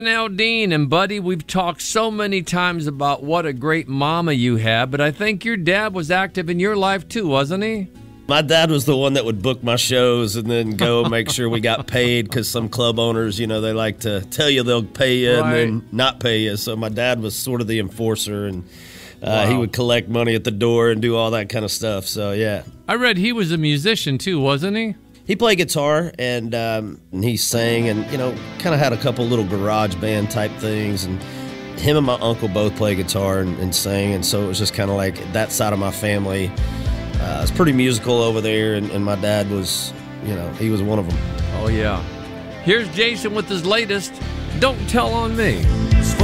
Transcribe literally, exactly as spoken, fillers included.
Now, Dean and Buddy, we've talked so many times about what a great mama you had, but I think your dad was active in your life too, wasn't he? My dad was the one that would book my shows and then go make sure we got paid, because some club owners, you know, they like to tell you they'll pay you Right. and then not pay you. So my dad was sort of the enforcer, and uh, Wow. he would collect money at the door and do all that kind of stuff. So, yeah. I read he was a musician too, wasn't he? He played guitar, and, um, and he sang, and, you know, kind of had a couple little garage band type things. And him and my uncle both played guitar and, and sang, and so it was just kind of like that side of my family. Uh, it's pretty musical over there, and, and my dad was, you know, he was one of them. Oh, yeah. Here's Jason with his latest, Don't Tell on Me.